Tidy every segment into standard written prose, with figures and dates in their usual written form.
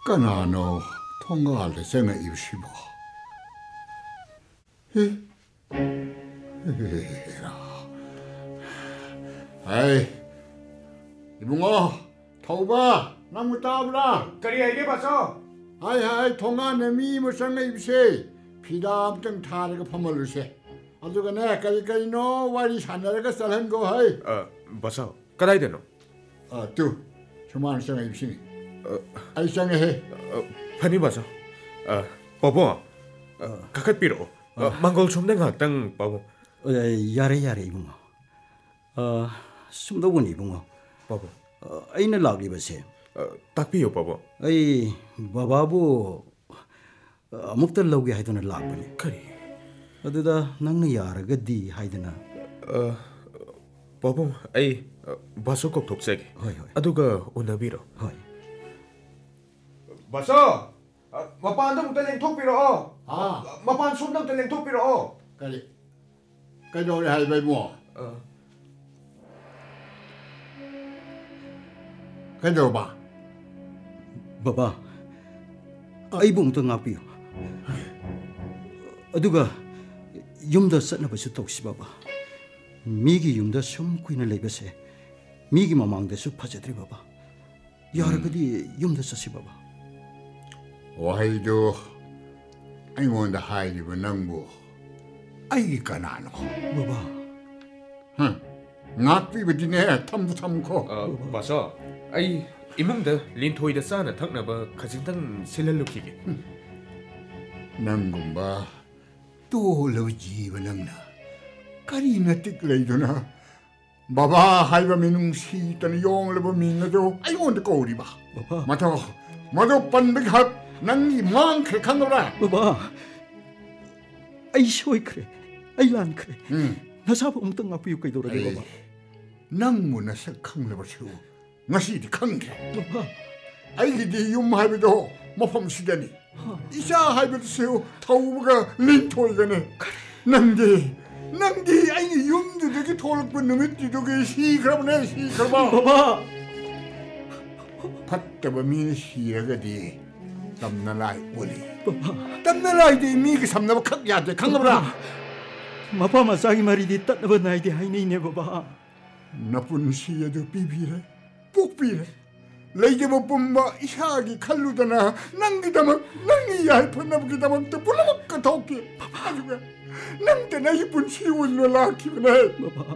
까나노 통과할 생각 입시보. 아이, 이봉아, 타오봐, 나무 따브라. 그리 이게 봤어? 아이, 통과는 미모 생각 입시. 피담등 타르가 퍼멀루세. 아주가 내 까이까이노 와리 산나라가 쌀한 거 하이. 봤어? 까다이 되노? 또, 저만 생각 입시니. 아이 생각해. 파니 봤어? 바보, kakak piro? Manggol somdeng hatang babu. Yare 이봉아. 숨도군 이봉아. 바보. 아이는 락리버세. 딱비요 바보. 아이 바바부 아무것도 lau게 하이드나 락버네. 그리. 어디다 낭는 야라가디 하이드나. 바보, 아이 바소 꼭 독세게. 아두가 오나비로. 바소. Mapan tu teleng thok piro. Mapan somdang teleng thok piro. cái đồ này hay bay mùa. cái đồ bà. 바바. 아이봉도 ngapio. 아두가 yumda sat나버스 독시 바바. 미기 yumda 숨구이나 레베세. 미기 마망데수 파제드리 바바. 야라가디 yumda 사시 바바. 와이도 anh muốn đã hai đi vào năng bộ ai cả nào 바바. ngáp vì bên này thăm cô 바소. 아이 이몽데 린토이데 싸나 탁나바 가진당 실렐루키기. năng cũng ba tu lâu gì vào năng na cái này tích lấy đó na bà ba hai bà mình nung si tận yong là bà mình là đâu anh muốn được câu đi bà mà đâu pan big hấp năng mang cái khăn đâu ra 바바. 아이 쇼이 그래. 아이 란 그래. 나 사부 엄청 ngapio kay dora ba바. năng muốn là sẽ khăn là bà siêu ngay si thì khăn kì 바바. ai đi yum hai bên đó mà phẩm sĩ đeni isa hai bên siêu thâu cái linh thôi cái này năng đi anh yum thì cái thô lực bên núi thì cái si cái này si cái bao 바바. phát cái bữa mi si cái đi tâm nó lại uli tâm nó lại đi mi cái sắm nó khắc nhạt thì khăn ra 마파 마사기 말이디 따나버 나이디 하이네네 바바. 나쁜 시에도 비비래 복비래 레이게 못 본마 이하기 칼루다나 낭기다막 낭이 얄펀나보기다막 또 불러먹고 더욱기 아주가 낭때나 이쁜 시원로 라키네 바바.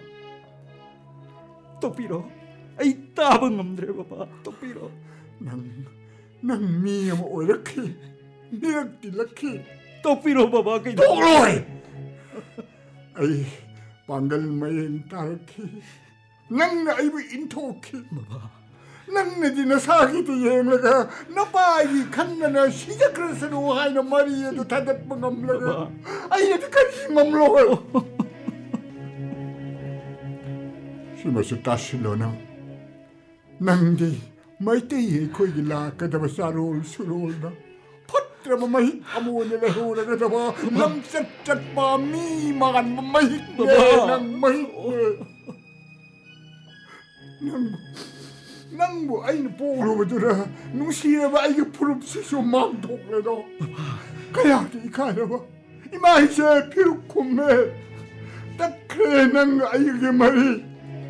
똑비로. 아이 따봉 엄드레 바바. 똑비로. 낭 미염 오이렇게 미럭딜럭히 똑비로 바바. 그이 똑로이 아이 방글 마인 따르키 낭나 아이브 인토키 낭나지나 사기도 예물가 나빠이 칸나나 시작그래서로 하이나 말이에도 다다뻥 엄라가 아이나도 간시 맘로걸 심어서 따실로나 낭디 마이테이 코이기 라까다바 사롤 수롤나 퍼트라마 마히 아무원에 레호라가다바 람짝짝바 미마간 마히 낭 마히 낭부 아이는 보로버더라 농시에바 아이가 푸릅시쇼 망독래도 가야지 가야봐 이마이세 피루콤메 딱 그래 낭 아이게 말이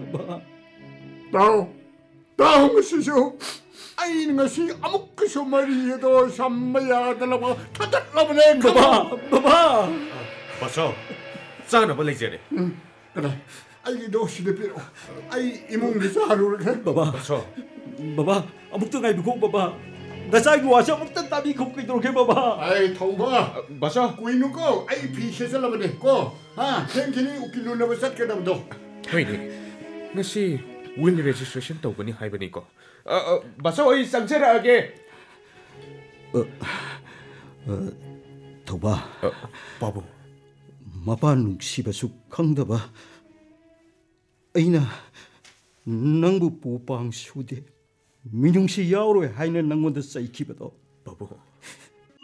다음 것이쇼 아이는 것이 아무 것이 말이에도 삼마야 달라고 타달라보네 바바. 바소. 싸나 벌레 제네. 그래 아이도 시대 필요 아이 이몽리 사루를 해 바바. 바소. 바바. 아무것도 가이비 고 바바. 나사기 와서 아무것도 따비 고 그이도록 해 바바. 아이 통과 바소. 구이는 거 아이 비세살라보네 거아 탱키니 웃길로나고 sat게다보도 회니. 나시 will registration tawgani haibani ko. Baso oi samsera age. 도바. 바보. 마파 눅시바수 강다바. 아이나 낭부 보방 수대 민용시 야오로에 하이는 낭원데 사이키바도. 바보.